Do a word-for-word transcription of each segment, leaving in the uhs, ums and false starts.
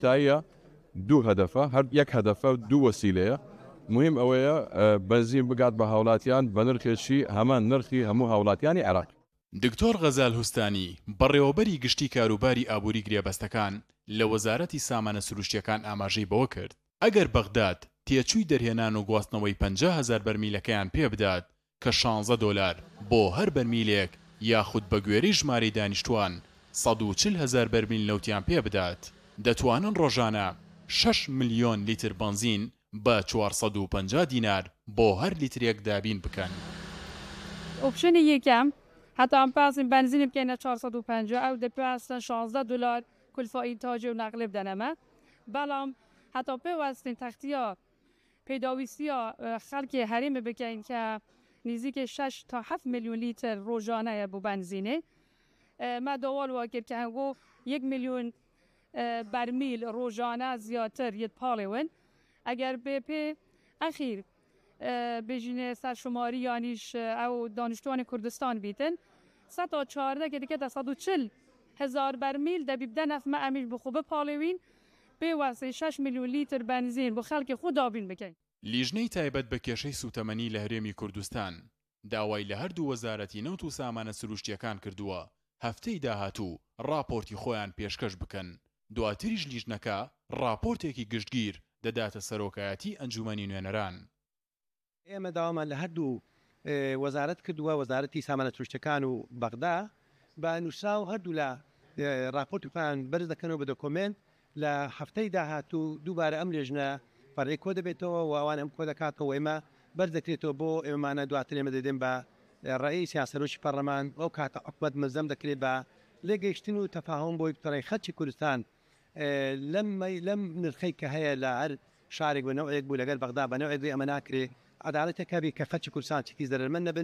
تایە دوو هەدەفە هەر یەک هەدەفە و دوو وەسیلەیە مهم ئەوەیە بەنزین بگات بە هاوڵاتیان بە نرخێکی هەمان نرخی هەموو هاوڵاتیانی عێراق. دکتۆر غەزال هوستانی بەڕێوەبەری گشتی کاروباری ئابووری گرێبەستەکان لە وەزارەتی سامانە سروشتیەکان ئاماژەی بەوە کرد ئەگەر بەغداد تێچووی دەرهێنان و گواستنەوەی پەنجا هەزار بەرمیلەکەیان پێ بدات کە شانزە دۆلار بۆ هەر بەرمیلێک یاخود بە گوێرەی ژمارەی دانیشتوان سەد و چل هەزار بەرمیل نەوتیان پێ بدات دەتوانن ڕۆژانە شەش ملیۆن لیتر بنزین بە چوارسەد و پەنجا دینار بۆ هەر لیترێک دابین بکەن. ئۆپشنی یەکەم هەتا ئەم پاسین بنزین بکەینە چوارسەد و پەنجا ئەو دەپێوەستن شانزە دلار کولفای تاجێ و نەقلێ بدەنەمە بەڵام هەتا پێوەستین تەختیە پێداویستیە خەڵکی هەرێمە بکەین کە نزیکە شش تا هەفت میلیۆن لیتر ڕۆژانەیە بۆ بنزینێ ما داوال وا کرد کە هەنگۆ یەک میلیۆن بەرمیل ڕۆژانە زیاتر یەت پاڵێون ئەگەر بێپێ ئەخیر بژینێ سەرشماری یانیش ئەو دانیشتوانی کوردستان بیتن سەد تا چواردە کە دیکە سەد و چل هزار بەرمیل دەبی بدە نەفمە ئەمیش بخۆ بپاڵێوین پێوەستی شش میلیۆن لیتر بنزین بۆ خەڵکی خۆ دابین بکەین. لیژنەی تایبەت بە کێشەی سوتەمەنی لە هەرێمی کوردستان داوای لە هەردوو وەزارەتی نەوت و سامانە سروشتیەکان کردووە هەفتەی داهاتوو ڕاپۆرتی خۆیان پێشکەش بکەن دواتریش لیژنەکە ڕاپۆرتێکی گشتگیر دەداتە سەرۆکایەتی ئەنجومەنی نوێنەران. ئێمە داوامان لە هەردوو وەزارەت کردووە وەزارەتی سامانە سروشتیەکان و بەغدا بە نووسا و هەردوو لە راپۆرتی خۆیان بەرز دەکەنەوە بە دۆکۆمنت لە هەفتەی داهاتوو دووبارە ئەم لێژنە فەرەی کۆ دەبێتەوە و ئەوان ئەم کۆ دەکاتەوە ئێمە بەرز دەکرێتەوە بۆ ئێمەمانە دواتر ئێمە دەدەین بە ڕئیس یا سەرۆکی پەرلەمان ئەو کاتە حکومەت مەزەم دەکرێت بە لێگەیشتن و تەفاهم بۆی بتەڕی خەڵکی کوردستان لەم لەم نرخەی کە هەیە لە هەر شارێک بە نەوەیەک بوو لەگەر بەغدا بە نەوەیەک ئەمە ناکرێ عەدالەتێکە بێ کە خەڵکی کوردستان چیتی زەرمەند نەبن.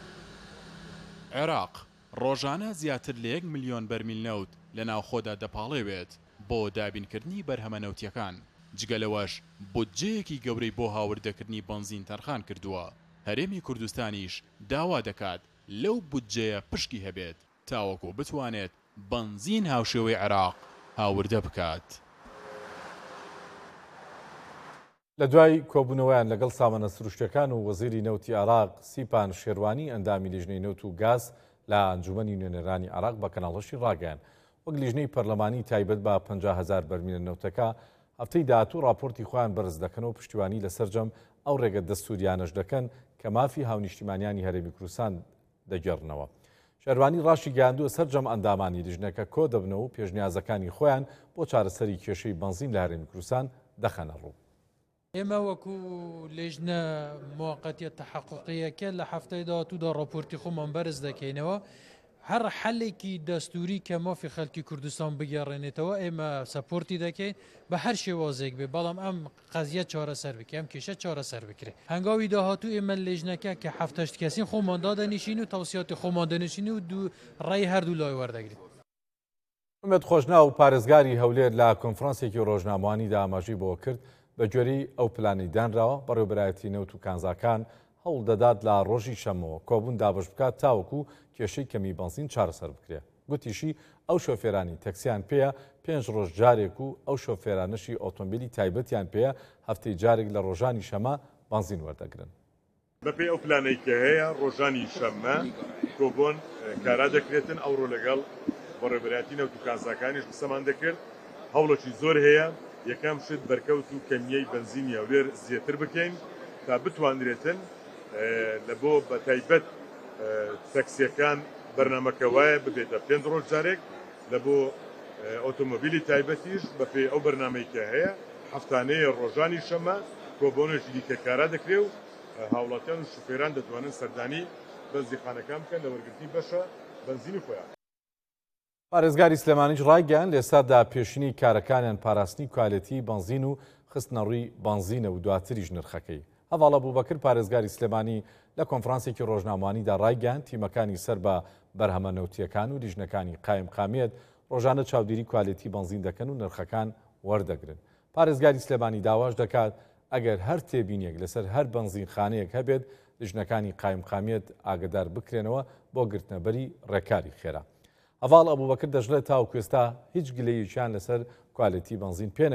عێراق ڕۆژانە زیاتر لە یەک ملیۆن بەرمیل نەوت لە ناوخۆدا دەپاڵێوێت بۆ دابینکردنی بەرهەمە نەوتیەکان جگەلەوەش بودجەیەکی گەورەی بۆ هاوردەکردنی بنزین تەرخان کردووە هەرێمی کوردستانیش داوا دەکات لەو بودجەیە پشکی هەبێت تاوەکو بتوانێت بنزین هاوشێوەی عێراق هاوردە بکات. لە دوای کۆبوونەوەیان لەگەڵ سامانە سروشتیەکان و وەزیری نەوتی عێراق سیپان شێروانی ئەندامی لیژنەی نەوت و گاز لە ئەنجومەنی نوێنەرانی عێراق بە کەناڵەشی ڕاگەیان وەک لیژنەی پەرلەمانی تایبەت بە پەنجا هەزار بەرمیلە نەوتەکە هەفتەی داهاتوو راپۆرتی خۆیان بەرز دەکەنەوە پشتیوانی لەسەرجەم ئەو ڕێگە دەستوریانەش دەکەن کە مافی هاونیشتیمانیانی هەرێمی کوردستان دەگەڕنەوە. شێروانی ڕاشی گەیاندووە سەرجەم ئەندامانی لیژنەکە کۆ دەبنەوە و پێشنیازەکانی خۆیان بۆ چارەسەری کێشەی بنزین لە هەرێمی کوردستان دەخەنە ڕوو. ئێمە وەکو لێژنە موقەتیە تەحەقوقیەکە لە هەفتەی داهاتوودا راپۆرتی خۆمان بەرز دەکەینەوە هەر حەلێکی دەستوری کە مافی خەڵکی کوردستان بگەڕێنێتەوە ئێمە سەپۆرتی دەکەین بە هەر شێوازێک بێ بەڵام ئەم قەزیە چارەسەر بکە ئەم کێشە چارەسەر بکرێ. هەنگاوی داهاتوو ئێمە لێژنەکە کە هەفتەشت کەسین خۆمان دادەنیشین و تەوسیاتی خۆمان دەنووسین و دوو ڕێی هەردوو لای وەردەگرین. محمد خۆشنا و پارێزگاری هەولێر لە کۆنفرانسێکی ڕۆژنامەوانیدا ئاماژەی بۆ کرد بە گوێرەی ئەو پلانی دانراوە بەڕێوەبەرایەتی نەوت و کانزاکان هەوڵ دەدات لە ڕۆژی شەمەوە کۆبوون دابش بکات تاوەکو کێشەی کەمی بنزین چارەسەر بکرێت. گوتیشی ئەو شۆفێرانی تەکسیان پێیە پێنج ڕۆژ جارێک و ئەو شۆفێرانەشی ئۆتۆمبیلی تایبەتیان پێیە هەفتەی جارێک لە ڕۆژانی شەمە بنزین وەردەگرن. بەپێی ئەو پلانەی کە هەیە ڕۆژانی شەمە کۆبوون کارا دەکرێتن ئەوڕۆ لەگەڵ بەڕێوەبەرایەتی نەوت و کانزاکانیش قسەمان دەکرد هەوڵێکی زۆر هەیە یەکەم شت بەرکەوت و کەمیەی بنزینی هەولێر زیاتر بکەین تا بتوانرێتن لە بۆ بە تایبەت تەکسیەکان بەرنامەکە وایە ببێتە پێنج ڕۆژ جارێک لە بۆ ئۆتۆمۆبیلی تایبەتیش بەپێی ئەو بەرنامەیەکە هەیە هەفتانەیە ڕۆژانی شەمە کۆبوونێکی دیکە کارا دەکرێ و هاوڵاتیان و شوفێران دەتوانن سەردانی بەنزیخانەکان بکەن لە وەرگرتنی بەشە بنزینی خۆیان. پارێزگاری سلێمانیش ڕایگەیاند لە ئێستادا پێشینی کارەکانیان پاراستنی کوالەتی بنزین و خستنە ڕووی بنزینە و دواتریش نرخەکەی. هەواڵە بووبەکر پارێزگاری سلێمانی لە کۆنفرانسێکی ڕۆژنامەوانیدا ڕایگەیاند تیمەکانی سەر بە بەرهەمە نەوتیەکان و لیژنەکانی قایم قامێت ڕۆژانە چاودێری کوالەتی بنزین دەکەن و نرخەکان وەردەگرن. پارێزگاری سلێمانی داواش دەکات ئەگەر هەر تێبینێک لەسەر هەر بنزینخانەیەک هەبێت لیژنەکانی قایم قامێت ئاگدار بکرێنەوە بۆ گرتنەبەری ڕێکاری خێرا. هەواڵ ئەبووبەکر دەژڵێت تاوەکو ئێستا هیچ گلەیەکیان لەسەر کوالێتی بنزین پێ